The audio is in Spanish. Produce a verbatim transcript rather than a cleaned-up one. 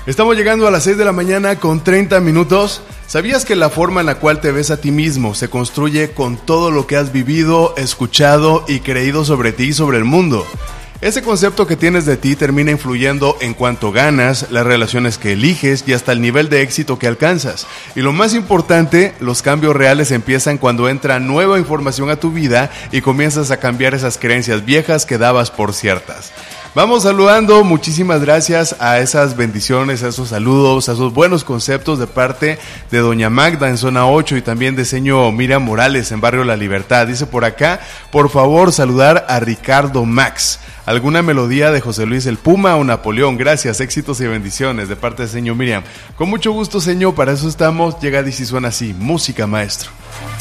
Estamos llegando a las seis de la mañana con treinta minutos. ¿Sabías que la forma en la cual te ves a ti mismo se construye con todo lo que has vivido, escuchado y creído sobre ti y sobre el mundo? Ese concepto que tienes de ti termina influyendo en cuánto ganas, las relaciones que eliges y hasta el nivel de éxito que alcanzas. Y lo más importante, los cambios reales empiezan cuando entra nueva información a tu vida y comienzas a cambiar esas creencias viejas que dabas por ciertas. Vamos saludando, muchísimas gracias a esas bendiciones, a esos saludos, a esos buenos conceptos de parte de doña Magda en zona ocho y también de señor Miriam Morales en Barrio La Libertad. Dice por acá, por favor saludar a Ricardo Max. ¿Alguna melodía de José Luis el Puma o Napoleón? Gracias, éxitos y bendiciones de parte de señor Miriam. Con mucho gusto, señor, para eso estamos. Llega y suena así, música, maestro.